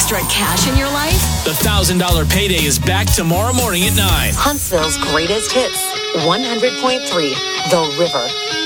extra cash in your life? The $1,000 payday is back tomorrow morning at 9. Huntsville's greatest hits, 100.3, The River.